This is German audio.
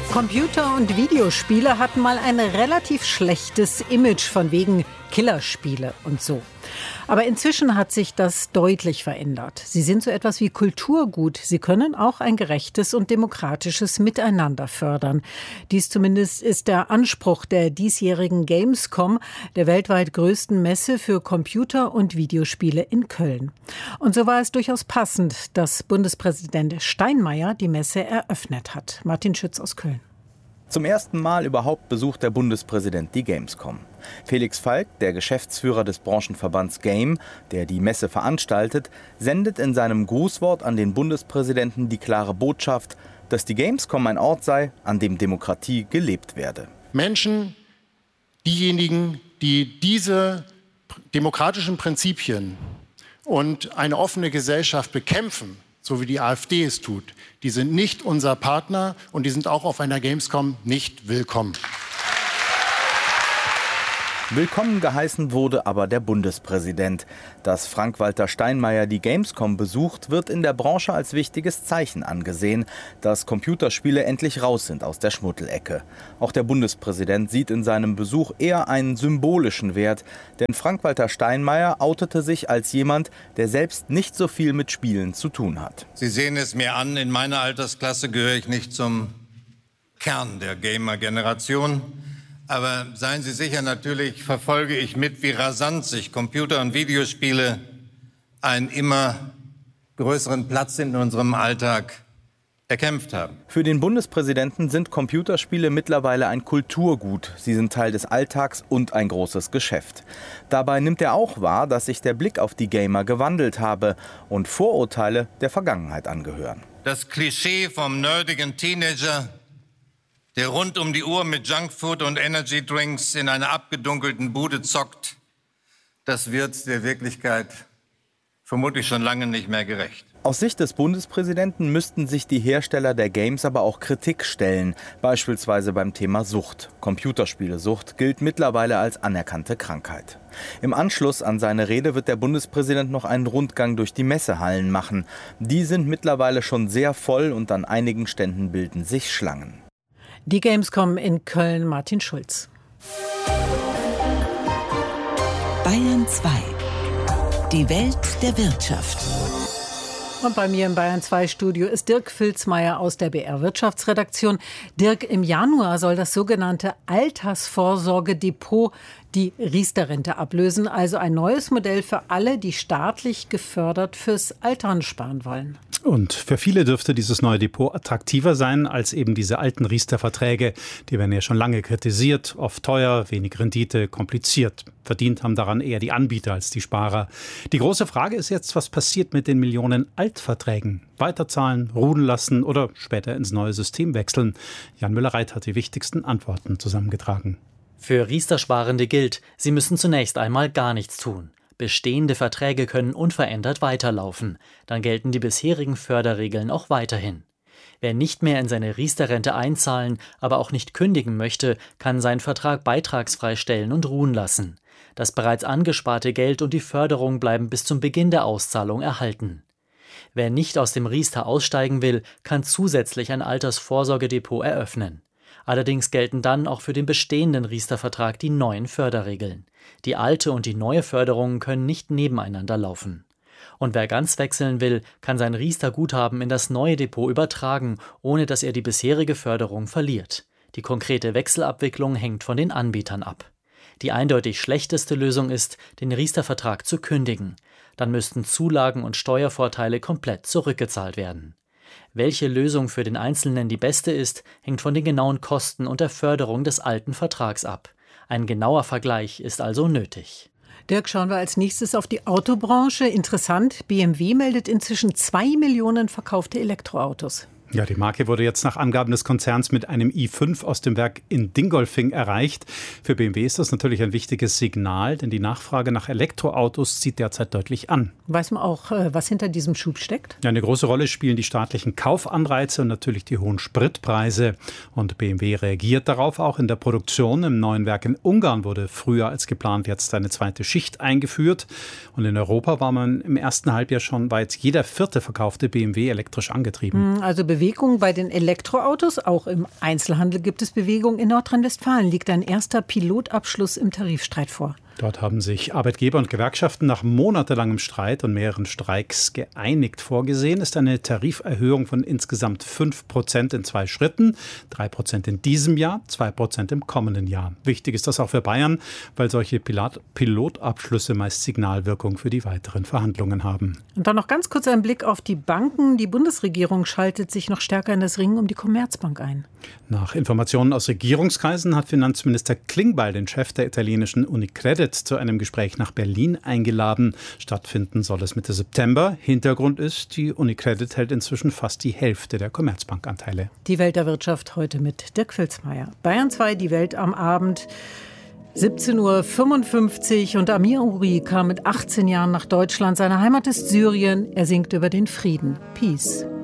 Computer- und Videospiele hatten mal ein relativ schlechtes Image von wegen Killerspiele und so. Aber inzwischen hat sich das deutlich verändert. Sie sind so etwas wie Kulturgut. Sie können auch ein gerechtes und demokratisches Miteinander fördern. Dies zumindest ist der Anspruch der diesjährigen Gamescom, der weltweit größten Messe für Computer- und Videospiele in Köln. Und so war es durchaus passend, dass Bundespräsident Steinmeier die Messe eröffnet hat. Martin Schütz aus Köln. Zum ersten Mal überhaupt besucht der Bundespräsident die Gamescom. Felix Falk, der Geschäftsführer des Branchenverbands Game, der die Messe veranstaltet, sendet in seinem Grußwort an den Bundespräsidenten die klare Botschaft, dass die Gamescom ein Ort sei, an dem Demokratie gelebt werde. Menschen, diejenigen, die diese demokratischen Prinzipien und eine offene Gesellschaft bekämpfen, so wie die AfD es tut, die sind nicht unser Partner und die sind auch auf einer Gamescom nicht willkommen. Willkommen geheißen wurde aber der Bundespräsident. Dass Frank-Walter Steinmeier die Gamescom besucht, wird in der Branche als wichtiges Zeichen angesehen, dass Computerspiele endlich raus sind aus der Schmuddelecke. Auch der Bundespräsident sieht in seinem Besuch eher einen symbolischen Wert, denn Frank-Walter Steinmeier outete sich als jemand, der selbst nicht so viel mit Spielen zu tun hat. Sie sehen es mir an, in meiner Altersklasse gehöre ich nicht zum Kern der Gamer-Generation. Aber seien Sie sicher, natürlich verfolge ich mit, wie rasant sich Computer- und Videospiele einen immer größeren Platz in unserem Alltag erkämpft haben. Für den Bundespräsidenten sind Computerspiele mittlerweile ein Kulturgut. Sie sind Teil des Alltags und ein großes Geschäft. Dabei nimmt er auch wahr, dass sich der Blick auf die Gamer gewandelt habe und Vorurteile der Vergangenheit angehören. Das Klischee vom nerdigen Teenager, der rund um die Uhr mit Junkfood und Energydrinks in einer abgedunkelten Bude zockt, das wird der Wirklichkeit vermutlich schon lange nicht mehr gerecht. Aus Sicht des Bundespräsidenten müssten sich die Hersteller der Games aber auch Kritik stellen, beispielsweise beim Thema Sucht. Computerspielesucht gilt mittlerweile als anerkannte Krankheit. Im Anschluss an seine Rede wird der Bundespräsident noch einen Rundgang durch die Messehallen machen. Die sind mittlerweile schon sehr voll und an einigen Ständen bilden sich Schlangen. Die Gamescom in Köln, Martin Schulz. Bayern 2. Die Welt der Wirtschaft. Und bei mir im Bayern 2 Studio ist Dirk Filzmeier aus der BR Wirtschaftsredaktion. Dirk, im Januar soll das sogenannte Altersvorsorgedepot die Riester-Rente ablösen. Also ein neues Modell für alle, die staatlich gefördert fürs Altern sparen wollen. Und für viele dürfte dieses neue Depot attraktiver sein als eben diese alten Riester-Verträge. Die werden ja schon lange kritisiert, oft teuer, wenig Rendite, kompliziert. Verdient haben daran eher die Anbieter als die Sparer. Die große Frage ist jetzt, was passiert mit den Millionen Altverträgen? Weiterzahlen, ruhen lassen oder später ins neue System wechseln? Jan Müller-Reit hat die wichtigsten Antworten zusammengetragen. Für Riester-Sparende gilt, sie müssen zunächst einmal gar nichts tun. Bestehende Verträge können unverändert weiterlaufen. Dann gelten die bisherigen Förderregeln auch weiterhin. Wer nicht mehr in seine Riester-Rente einzahlen, aber auch nicht kündigen möchte, kann seinen Vertrag beitragsfrei stellen und ruhen lassen. Das bereits angesparte Geld und die Förderung bleiben bis zum Beginn der Auszahlung erhalten. Wer nicht aus dem Riester aussteigen will, kann zusätzlich ein Altersvorsorgedepot eröffnen. Allerdings gelten dann auch für den bestehenden Riester-Vertrag die neuen Förderregeln. Die alte und die neue Förderung können nicht nebeneinander laufen. Und wer ganz wechseln will, kann sein Riester-Guthaben in das neue Depot übertragen, ohne dass er die bisherige Förderung verliert. Die konkrete Wechselabwicklung hängt von den Anbietern ab. Die eindeutig schlechteste Lösung ist, den Riester-Vertrag zu kündigen. Dann müssten Zulagen und Steuervorteile komplett zurückgezahlt werden. Welche Lösung für den Einzelnen die beste ist, hängt von den genauen Kosten und der Förderung des alten Vertrags ab. Ein genauer Vergleich ist also nötig. Dirk, schauen wir als nächstes auf die Autobranche. Interessant, BMW meldet inzwischen 2 Millionen verkaufte Elektroautos. Ja, die Marke wurde jetzt nach Angaben des Konzerns mit einem i5 aus dem Werk in Dingolfing erreicht. Für BMW ist das natürlich ein wichtiges Signal, denn die Nachfrage nach Elektroautos zieht derzeit deutlich an. Weiß man auch, was hinter diesem Schub steckt? Ja, eine große Rolle spielen die staatlichen Kaufanreize und natürlich die hohen Spritpreise. Und BMW reagiert darauf auch in der Produktion. Im neuen Werk in Ungarn wurde früher als geplant jetzt eine zweite Schicht eingeführt. Und in Europa war man im ersten Halbjahr schon weit jeder 4. verkaufte BMW elektrisch angetrieben. Also Bewegung bei den Elektroautos. Auch im Einzelhandel gibt es Bewegung. In Nordrhein-Westfalen liegt ein erster Pilotabschluss im Tarifstreit vor. Dort haben sich Arbeitgeber und Gewerkschaften nach monatelangem Streit und mehreren Streiks geeinigt. Vorgesehen ist eine Tariferhöhung von insgesamt 5% in 2 Schritten. 3% in diesem Jahr, 2% im kommenden Jahr. Wichtig ist das auch für Bayern, weil solche Pilotabschlüsse meist Signalwirkung für die weiteren Verhandlungen haben. Und dann noch ganz kurz ein Blick auf die Banken. Die Bundesregierung schaltet sich noch stärker in das Ringen um die Commerzbank ein. Nach Informationen aus Regierungskreisen hat Finanzminister Klingbeil den Chef der italienischen Unicredit zu einem Gespräch nach Berlin eingeladen. Stattfinden soll es Mitte September. Hintergrund ist, die Unicredit hält inzwischen fast die Hälfte der Commerzbank-Anteile. Die Welt der Wirtschaft heute mit Dirk Filzmeier. Bayern 2, die Welt am Abend. 17:55 Uhr und Amir Uri kam mit 18 Jahren nach Deutschland. Seine Heimat ist Syrien. Er singt über den Frieden. Peace.